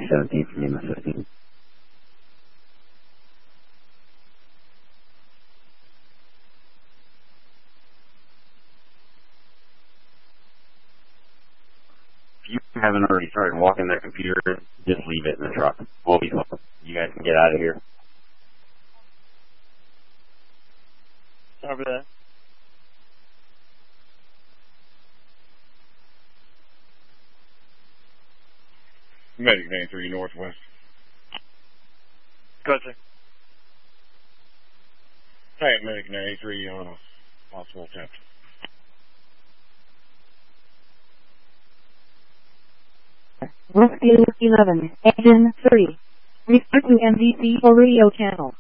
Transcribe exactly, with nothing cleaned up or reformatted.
seventeen from E M S fifteen. If you haven't already started walking that computer, just leave it in the truck. We'll be home. You guys can get out of here. Sorry for that. Medic nine three Northwest. Go ahead, sir. Hey, Medic nine three on a possible attempt. Rescue eleven, Engine three. Refer to M V C for radio channel.